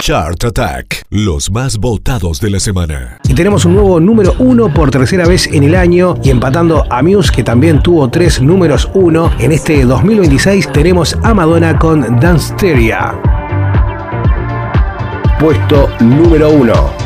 Chart Attack, los más votados de la semana. Y tenemos un nuevo número 1 por tercera vez en el año, y empatando a Muse, que también tuvo 3 números 1. En este 2026 tenemos a Madonna con Dance Hysteria. Puesto número 1.